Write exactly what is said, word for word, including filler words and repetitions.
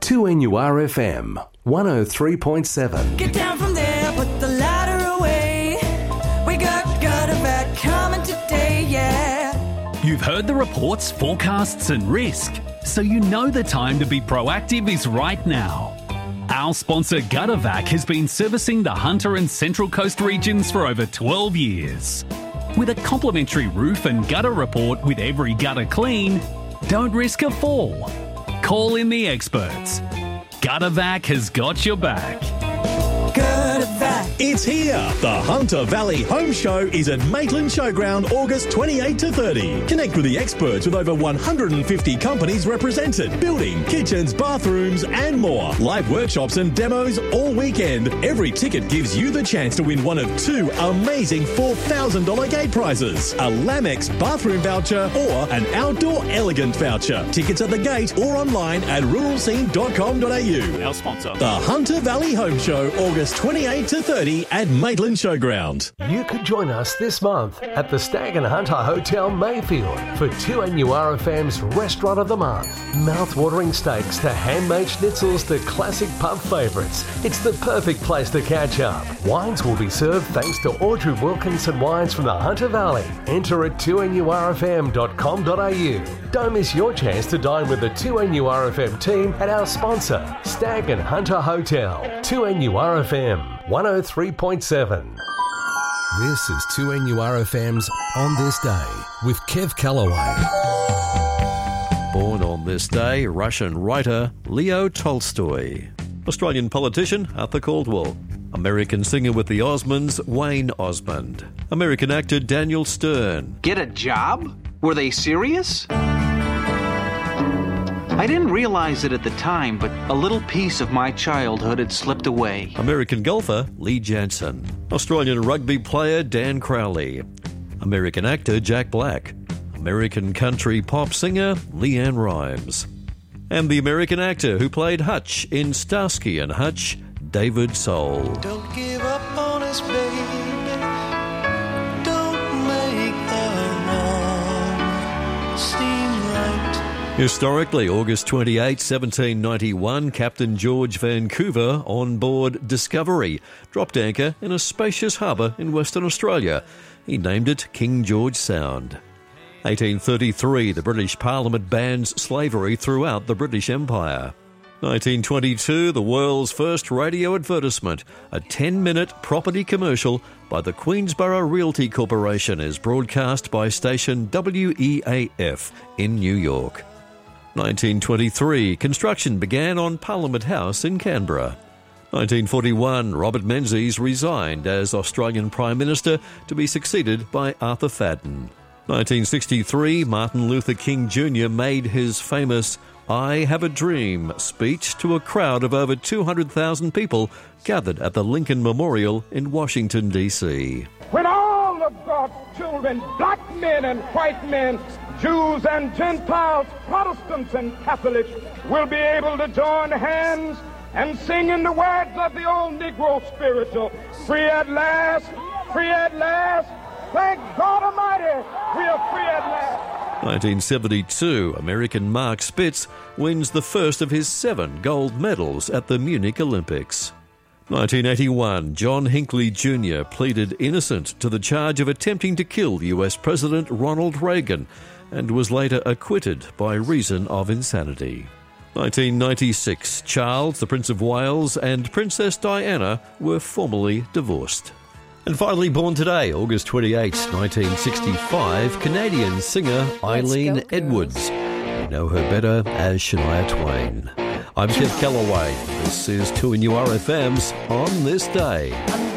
two N U R F M, one oh three point seven. Get down from there, put the ladder away. We got Guttervac coming today, yeah. You've heard the reports, forecasts and risk, so you know the time to be proactive is right now. Our sponsor Guttervac has been servicing the Hunter and Central Coast regions for over twelve years. With a complimentary roof and gutter report with every gutter clean, don't risk a fall. Call in the experts. Guttervac has got your back. Guttervac. It's here. The Hunter Valley Home Show is at Maitland Showground August twenty-eighth to thirtieth. Connect with the experts with over one hundred fifty companies represented. Building, kitchens, bathrooms and more. Live workshops and demos all weekend. Every ticket gives you the chance to win one of two amazing four thousand dollars gate prizes. A Lamex bathroom voucher or an Outdoor Elegant voucher. Tickets at the gate or online at rural scene dot com dot a u. Our sponsor. The Hunter Valley Home Show August twenty-eighth to thirtieth at Maitland Showground. You could join us this month at the Stag and Hunter Hotel Mayfield for two N U R F M's Restaurant of the Month. Mouth-watering steaks to handmade schnitzels to classic pub favourites. It's the perfect place to catch up. Wines will be served thanks to Audrey Wilkinson Wines from the Hunter Valley. Enter at two N U R F M dot com dot a u. Don't miss your chance to dine with the two N U R F M team at our sponsor, Stag and Hunter Hotel. two N U R F M, one oh three point seven. This is two N U R F M's On This Day with Kev Calloway. Born on this day, Russian writer Leo Tolstoy. Australian politician Arthur Caldwell. American singer with the Osmonds Wayne Osmond. American actor Daniel Stern. Get a job? Were they serious? I didn't realize it at the time, but a little piece of my childhood had slipped away. American golfer Lee Jansen. Australian rugby player Dan Crowley. American actor Jack Black. American country pop singer Leanne Rimes. And the American actor who played Hutch in Starsky and Hutch, David Soul. Don't give up on us, baby. Don't make the wrong seem right. Historically, August twenty-eighth, seventeen ninety-one, Captain George Vancouver on board Discovery dropped anchor in a spacious harbour in Western Australia. He named it King George Sound. eighteen thirty-three, the British Parliament bans slavery throughout the British Empire. nineteen twenty-two, the world's first radio advertisement, a ten-minute property commercial by the Queensborough Realty Corporation, is broadcast by station W E A F in New York. nineteen twenty-three, construction began on Parliament House in Canberra. nineteen forty-one, Robert Menzies resigned as Australian Prime Minister to be succeeded by Arthur Fadden. nineteen sixty-three, Martin Luther King Junior made his famous I Have a Dream speech to a crowd of over two hundred thousand people gathered at the Lincoln Memorial in Washington, D C. When all of God's children, black men and white men, Jews and Gentiles, Protestants and Catholics, will be able to join hands and sing in the words of the old Negro spiritual, free at last, free at last, thank God Almighty, we are free at last. nineteen seventy-two, American Mark Spitz wins the first of his seven gold medals at the Munich Olympics. nineteen eighty-one, John Hinckley Junior pleaded innocent to the charge of attempting to kill U S President Ronald Reagan and was later acquitted by reason of insanity. nineteen ninety-six, Charles, the Prince of Wales, and Princess Diana were formally divorced. And finally born today, August twenty-eighth, nineteen sixty-five, Canadian singer Eileen Edwards. We know her better as Shania Twain. I'm Kev Calloway. This is two N U R F M's On This Day.